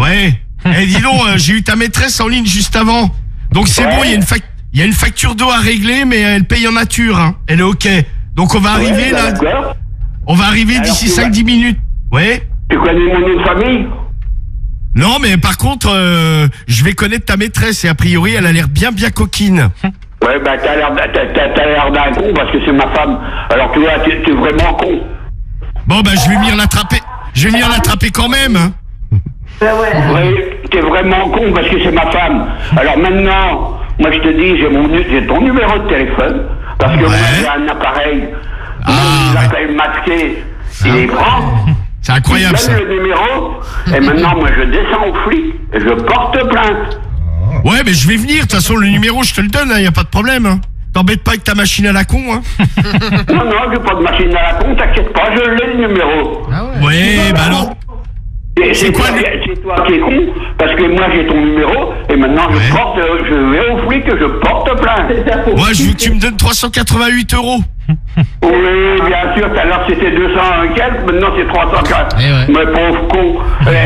Ouais. Eh, dis donc, j'ai eu ta maîtresse en ligne juste avant. Donc c'est bon, il y a une facture d'eau à régler, mais elle paye en nature, hein. Elle est ok. Donc on va arriver là. D'accord. On va arriver d'ici 5-10 minutes. Ouais. Tu connais mon nom de famille? Non, mais par contre, je vais connaître ta maîtresse et a priori, elle a l'air bien coquine. Ouais, bah t'as l'air d'un con parce que c'est ma femme. Alors tu vois, t'es vraiment con. Bon, bah je vais venir l'attraper. Je vais venir l'attraper quand même. Hein. Ouais, t'es vraiment con parce que c'est ma femme. Alors maintenant, moi je te dis, j'ai ton numéro de téléphone parce que moi j'ai un appareil. Il appelle masqué. Il est grand. C'est incroyable ça. Je donne le numéro et maintenant moi je descends au flic et je porte plainte. Ouais, mais je vais venir. De toute façon, le numéro, je te le donne. Y a pas de problème. Hein. T'embête pas avec ta machine à la con. Hein. Non, j'ai pas de machine à la con. T'inquiète pas, je l'ai le numéro. Ah ouais. Ouais, bah alors. C'est quoi toi qui es con, parce que moi j'ai ton numéro, et maintenant je vais au flic et je porte plainte. Moi, je veux que tu me donnes 388 €. Oui, bien sûr, tout à l'heure c'était 200 quelques, maintenant c'est 304. Mais pauvre con.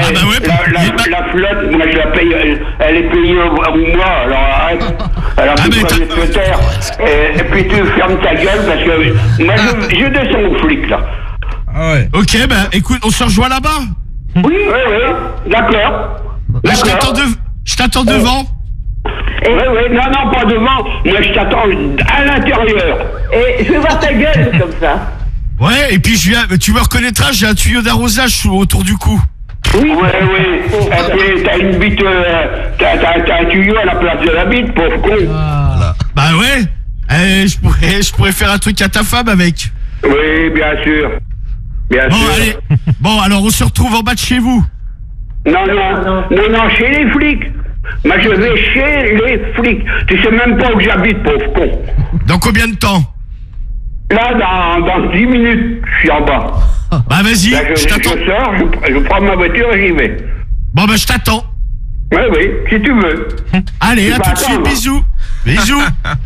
La flotte, moi je la paye, elle est payée au mois, alors arrête. Alors tu peux te taire. Et puis tu fermes ta gueule, parce que moi je descends au flic là. Ah ouais. Ok, bah écoute, on se rejoint là-bas. Oui, d'accord. Là, je t'attends devant. Oui, non, pas devant. Moi, je t'attends à l'intérieur. Et je vais voir ta gueule comme ça. Ouais, et puis tu me reconnaîtras, j'ai un tuyau d'arrosage autour du cou. Oui. Et puis, t'as une bite, t'as un tuyau à la place de la bite, pauvre con. Voilà. Bah ouais. Je pourrais faire un truc à ta femme avec. Oui, bien sûr. Bien Bon, sûr. allez. Bon, alors on se retrouve en bas de chez vous. Non, chez les flics. Moi, je vais chez les flics. Tu sais même pas où j'habite, pauvre con. Dans combien de temps? Là, dans 10 minutes, je suis en bas. Bah vas-y, Là, je t'attends. Je sors, je prends ma voiture et j'y vais. Bon bah je t'attends. Oui, si tu veux. Allez, Tu à vas tout de suite, attendre. bisous. Bisous.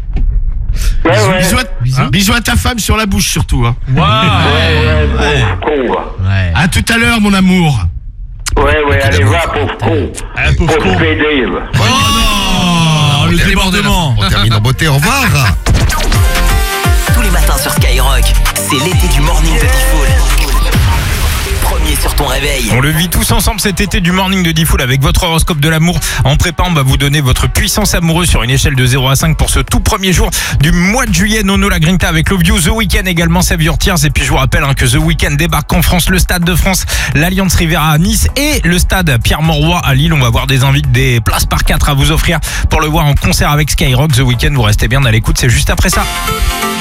Bisous à ta femme sur la bouche surtout. Hein. Pauvre con, va. Ouais. À tout à l'heure, mon amour. Ouais, allez, va, pauvre con. Pauvre con. PD, va. Oh non, le débordement. On termine en beauté, au revoir. Tous les matins sur Skyrock, c'est l'été du morning de Diffoul. Premier sur ton réveil. On le vit tous ensemble cet été du morning de Diffoul avec votre horoscope de l'amour. En prépa, on va vous donner votre puissance amoureuse sur une échelle de 0 à 5 pour ce tout premier jour du mois de juillet. Nono la Grinta avec Love You, The Weeknd également, Save Your Tears. Et puis je vous rappelle que The Weeknd débarque en France, le Stade de France, l'Alliance Riviera à Nice et le Stade Pierre-Mauroy à Lille. On va voir des invités, des places par 4 à vous offrir pour le voir en concert avec Skyrock. The Weeknd, vous restez bien à l'écoute, c'est juste après ça.